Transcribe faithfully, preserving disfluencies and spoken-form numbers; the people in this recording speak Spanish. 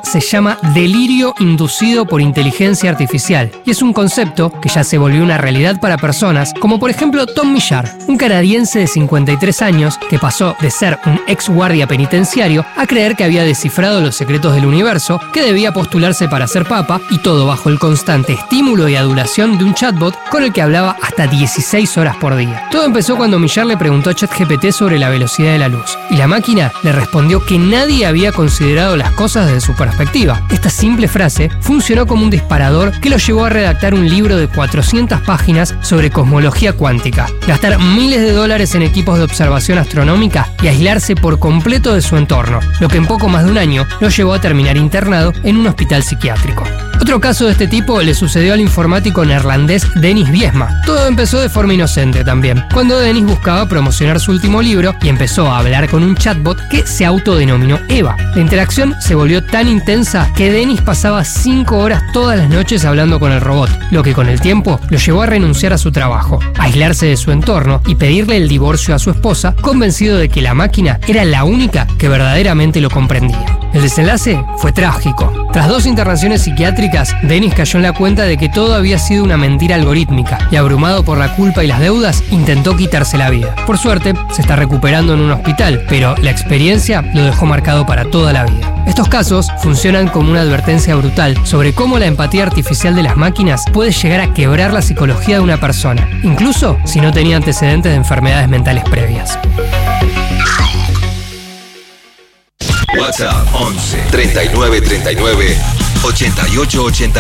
se llama delirio inducido por inteligencia artificial y es un concepto que ya se volvió una realidad para personas como por ejemplo Tom Millard, un canadiense de cincuenta y tres años que pasó de ser un ex guardia penitenciario a creer que había descifrado los secretos del universo, que debía postularse para ser papa y todo bajo el constante estímulo y adulación de un chatbot con el que hablaba hasta dieciséis horas por día. Todo empezó cuando Millard le preguntó a ChatGPT sobre la velocidad de la luz y la máquina le respondió que nadie había considerado las cosas desde su perspectiva. Esta simple frase funcionó como un disparador que lo llevó a redactar un libro de cuatrocientas páginas sobre cosmología cuántica, gastar miles de dólares en equipos de observación astronómica y aislarse por completo de su entorno, lo que en poco más de un año lo llevó a terminar internado en un hospital psiquiátrico. Otro caso de este tipo le sucedió al informático neerlandés Dennis Biesma. Todo empezó de forma inocente también, cuando Dennis buscaba promocionar su último libro y empezó a hablar con un chatbot que se autodenominó Eva. La interacción se volvió tan intensa que Dennis pasaba cinco horas todas las noches hablando con el robot, lo que con el tiempo lo llevó a renunciar a su trabajo, aislarse de su entorno y pedirle el divorcio a su esposa, convencido de que la máquina era la única que verdaderamente lo comprendía. El desenlace fue trágico. Tras dos internaciones psiquiátricas, Dennis cayó en la cuenta de que todo había sido una mentira algorítmica y, abrumado por la culpa y las deudas, intentó quitarse la vida. Por suerte, se está recuperando en un hospital, pero la experiencia lo dejó marcado para toda la vida. Estos casos funcionan como una advertencia brutal sobre cómo la empatía artificial de las máquinas puede llegar a quebrar la psicología de una persona, incluso si no tenía antecedentes de enfermedades mentales previas. WhatsApp once treinta y nueve treinta y nueve ochenta y ocho ochenta.